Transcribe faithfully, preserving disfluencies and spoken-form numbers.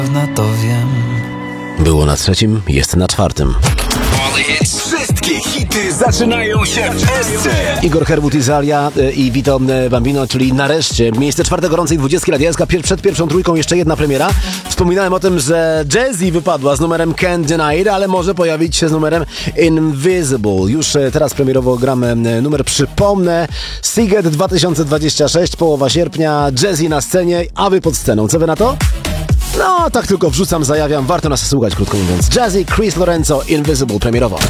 Na to wiem. Było na trzecim, jest na czwartym. Wszystkie hity zaczynają się w S C. Igor Herbut i Zalia e, i Vito e, Bambino, czyli nareszcie miejsce czwarte gorącej dwudziestki Radia Pier- przed pierwszą trójką jeszcze jedna premiera. Wspominałem o tym, że Jazzy wypadła z numerem Can't Deny It, ale może pojawić się z numerem Invisible. Już e, teraz premierowo gramy e, numer, przypomnę, Seagate dwa tysiące dwudziesty szósty, połowa sierpnia, Jazzy na scenie, a wy pod sceną. Co wy na to? No, tak tylko wrzucam, zajawiam, warto nas słuchać, krótko mówiąc. Jazzy, Chris Lorenzo, Invisible premierowo.